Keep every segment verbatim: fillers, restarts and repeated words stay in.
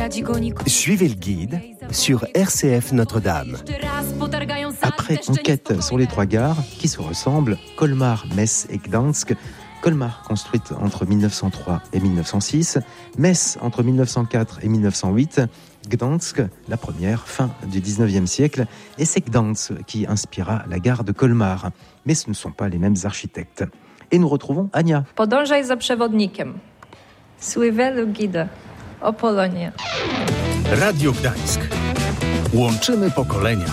Suivez le guide sur R C F Notre-Dame. Après enquête sur les trois gares qui se ressemblent, Colmar, Metz et Gdansk. Colmar, construite entre mille neuf cent trois et mille neuf cent six, Metz entre mille neuf cent quatre et mille neuf cent huit, Gdansk, la première, fin du dix-neuvième siècle, et c'est Gdansk qui inspira la gare de Colmar. Mais ce ne sont pas les mêmes architectes. Et nous retrouvons Ania. Podążaj za przewodnikiem. Suivez le guide. O Polonie. Radio Gdańsk. Łączymy pokolenia.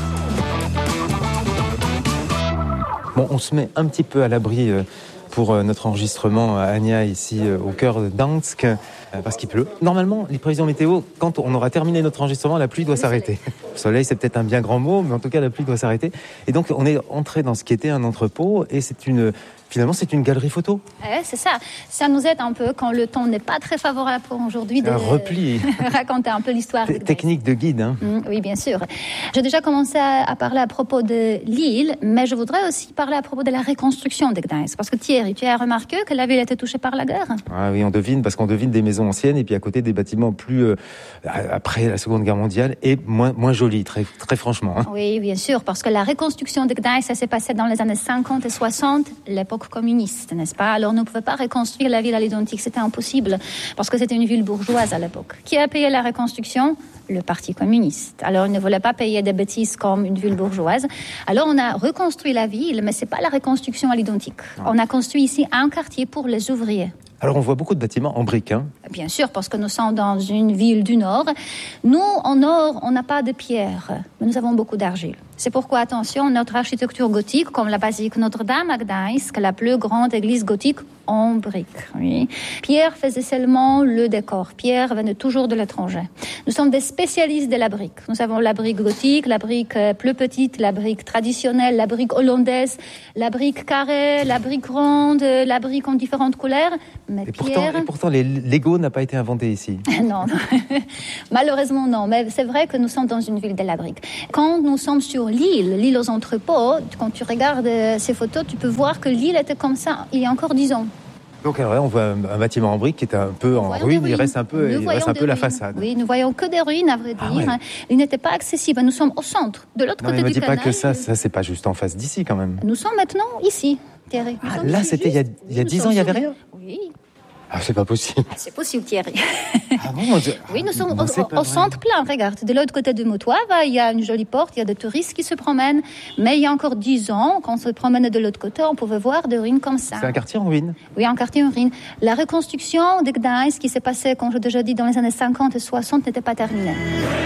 Bon, on se met un petit peu à l'abri pour notre enregistrement à Ania, ici au cœur de Gdansk, parce qu'il pleut. Normalement, les prévisions météo, quand on aura terminé notre enregistrement, la pluie doit s'arrêter. Le soleil, c'est peut-être un bien grand mot, mais en tout cas, la pluie doit s'arrêter. Et donc, on est entré dans ce qui était un entrepôt, et c'est une... Finalement, c'est une galerie photo. Ouais, c'est ça. Ça nous aide un peu quand le temps n'est pas très favorable pour aujourd'hui de un repli. raconter un peu l'histoire. T- technique de guide. Hein. Mmh, oui, bien sûr. J'ai déjà commencé à, à parler à propos de l'île, mais je voudrais aussi parler à propos de la reconstruction de Gdańsk. Parce que Thierry, tu as remarqué que la ville a été touchée par la guerre. Ah oui, on devine, parce qu'on devine des maisons anciennes et puis à côté des bâtiments plus euh, après la Seconde Guerre mondiale et moins, moins jolis, très, très franchement. Hein. Oui, bien sûr, parce que la reconstruction de Gdańsk, ça s'est passé dans les années cinquante et soixante, l'époque communiste, n'est-ce pas? Alors, on ne pouvait pas reconstruire la ville à l'identique, c'était impossible, parce que c'était une ville bourgeoise à l'époque. Qui a payé la reconstruction? Le Parti communiste. Alors, il ne voulait pas payer des bêtises comme une ville bourgeoise. Alors, on a reconstruit la ville, mais c'est pas la reconstruction à l'identique. On a construit ici un quartier pour les ouvriers. Alors, on voit beaucoup de bâtiments en briques. Hein. Bien sûr, parce que nous sommes dans une ville du Nord. Nous, en Nord, on n'a pas de pierre, mais nous avons beaucoup d'argile. C'est pourquoi, attention, notre architecture gothique, comme la basilique Notre-Dame à Gdańsk, la plus grande église gothique en briques. Oui. Pierre faisait seulement le décor. Pierre venait toujours de l'étranger. Nous sommes des spécialistes de la brique. Nous avons la brique gothique, la brique plus petite, la brique traditionnelle, la brique hollandaise, la brique carrée, la brique ronde, la brique en différentes couleurs. Mais et, Pierre... pourtant, et pourtant, les Lego n'a pas été inventé ici. non, non. Malheureusement, non. Mais c'est vrai que nous sommes dans une ville de la brique. Quand nous sommes sur l'île, l'île aux entrepôts, quand tu regardes ces photos, tu peux voir que l'île était comme ça il y a encore dix ans. Donc alors là, on voit un, un bâtiment en brique qui est un peu en ruine, il reste un peu, il reste un peu la façade. Oui, nous voyons que des ruines, à vrai dire. Ah ouais. Il n'était pas accessible. Nous sommes au centre, de l'autre non, côté mais du canal. Ne dis pas que ça, ça c'est pas juste en face d'ici quand même. Nous sommes maintenant ici, Thierry. Ah, là, c'était il y a, il y a dix ans, il n'y avait rien. Oui. Ah, c'est pas possible. C'est possible, Thierry. Ah bon? Je... Oui, nous sommes non, au, au centre plein. Regarde, de l'autre côté du Motoir, il y a une jolie porte, il y a des touristes qui se promènent. Mais il y a encore dix ans, quand on se promenait de l'autre côté, on pouvait voir des ruines comme ça. C'est un quartier en ruine. Oui, un quartier en ruine. La reconstruction de Gdańsk, qui s'est passée, comme je déjà dit, dans les années cinquante et soixante, n'était pas terminée.